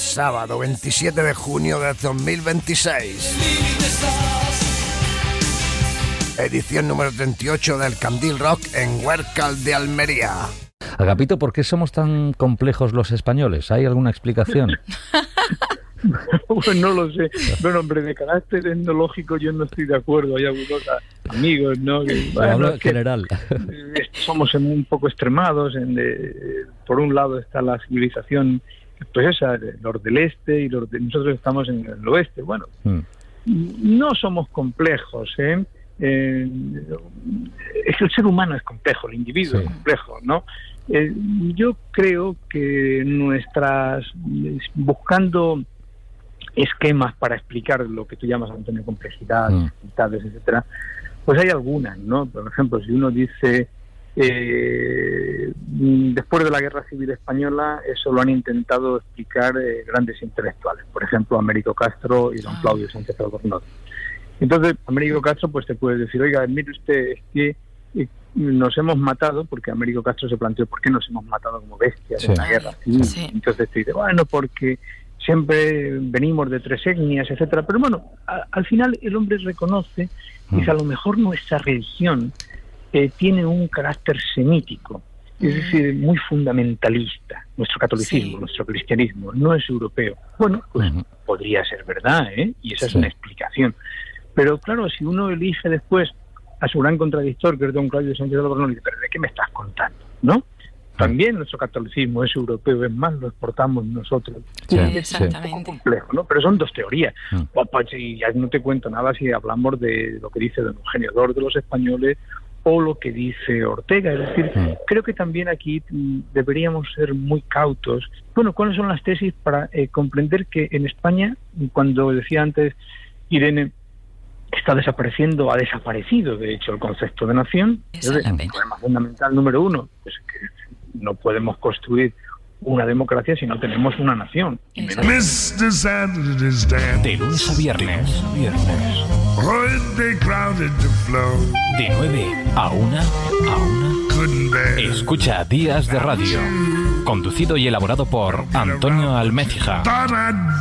sábado 27 de junio de 2026. Edición número 38 del Candil Rock en Huércal de Almería. Agapito, ¿por qué somos tan complejos los españoles? ¿Hay alguna explicación? Pues no lo sé. Bueno, hombre, de carácter etnológico yo no estoy de acuerdo. Hay algunos amigos, ¿no? Que, bueno, hablo en general. Somos un poco extremados. Por un lado está la civilización, pues esa, los del este, y nosotros estamos en el oeste. Bueno, no somos complejos, ¿eh? Es que el ser humano es complejo, el individuo es complejo, ¿no? Yo creo que buscando esquemas para explicar lo que tú llamas, Antonio, complejidad, dificultades, etcétera, pues hay algunas, ¿no? Por ejemplo, si uno dice después de la Guerra Civil Española, eso lo han intentado explicar grandes intelectuales, por ejemplo, Américo Castro y don Claudio Sánchez Albornoz. Entonces, Américo Castro pues te puede decir, oiga, mire usted, es que nos hemos matado, porque Américo Castro se planteó, ¿por qué nos hemos matado como bestias en la guerra civil? Entonces te dice, bueno, porque siempre venimos de tres etnias, etcétera. Pero bueno, al final el hombre reconoce, dice, a lo mejor nuestra religión tiene un carácter semítico, es decir, muy fundamentalista. Nuestro catolicismo, nuestro cristianismo, no es europeo. Bueno, pues podría ser verdad, ¿eh? Y esa es una explicación. Pero claro, si uno elige después a su gran contradictor, que es don Claudio Sánchez Albornoz, dice, ¿pero de qué me estás contando? ¿no? También nuestro catolicismo es europeo, es más, lo exportamos nosotros. Sí, es un poco complejo, ¿no? Pero son dos teorías. Y ya no te cuento nada si hablamos de lo que dice don Eugenio Dor de los españoles o lo que dice Ortega. Es decir, creo que también aquí deberíamos ser muy cautos. Bueno, ¿cuáles son las tesis para comprender que en España, cuando decía antes Irene, está desapareciendo, ha desaparecido, de hecho, el concepto de nación? Entonces, el problema fundamental número uno, pues que no podemos construir una democracia si no tenemos una nación. De lunes a viernes. De 9 a 1. Escucha Días de Radio. Conducido y elaborado por Antonio Almécija.